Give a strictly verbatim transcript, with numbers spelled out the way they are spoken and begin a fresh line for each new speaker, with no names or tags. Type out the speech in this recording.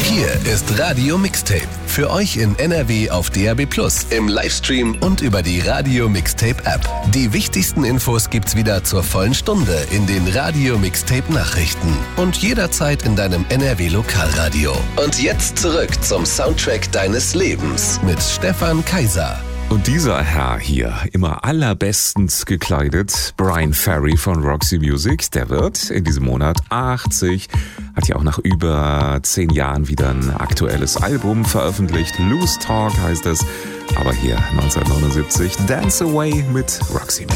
Hier ist Radio Mixtape. Für euch in N R W auf D A B plus, im Livestream und über die Radio Mixtape App. Die wichtigsten Infos gibt's wieder zur vollen Stunde in den Radio Mixtape Nachrichten und jederzeit in deinem N R W Lokalradio. Und jetzt zurück zum Soundtrack deines Lebens mit Stefan Kaiser.
Und dieser Herr hier, immer allerbestens gekleidet, Bryan Ferry von Roxy Music, der wird in diesem Monat achtzig, hat ja auch nach über zehn Jahren wieder ein aktuelles Album veröffentlicht. Loose Talk heißt es, aber hier neunzehnhundertneunundsiebzig Dance Away mit Roxy Music.